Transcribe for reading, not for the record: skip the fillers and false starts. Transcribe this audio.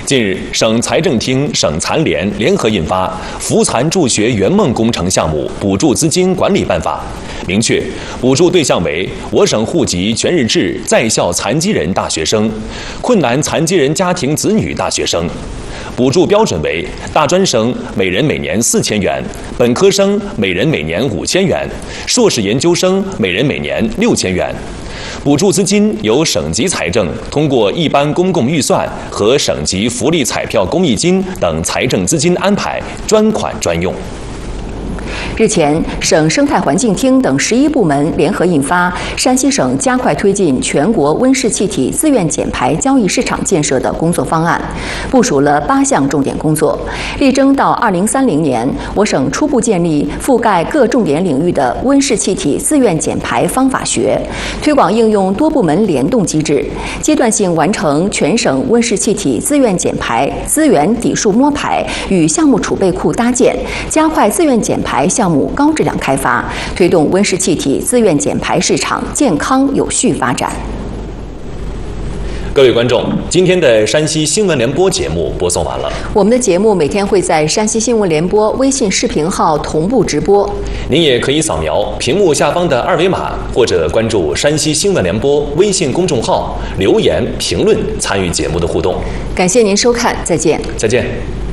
近日，省财政厅、省残联联合印发《扶残助学圆梦工程项目补助资金管理办法》，明确补助对象为我省户籍全日制在校残疾人大学生、困难残疾人家庭子女大学生。补助标准为大专生每人每年4000元，本科生每人每年5000元，硕士研究生每人每年6000元。补助资金由省级财政通过一般公共预算和省级福利彩票公益金等财政资金安排，专款专用。 日前，省生态环境厅等11部门联合印发《山西省加快推进全国温室气体自愿减排交易市场建设的工作方案》，部署了8项重点工作，力争到2030年，我省初步建立覆盖各重点领域的温室气体自愿减排方法学，推广应用多部门联动机制，阶段性完成全省温室气体自愿减排资源底数摸排与项目储备库搭建，加快自愿减排项目高质量开发，推动温室气体自愿减排市场健康有序发展。 各位观众，今天的山西新闻联播节目播送完了。 我们的节目每天会在山西新闻联播微信视频号同步直播， 您也可以扫描屏幕下方的2维码，或者关注山西新闻联播微信公众号留言评论参与节目的互动。 感谢您收看，再见。 再见。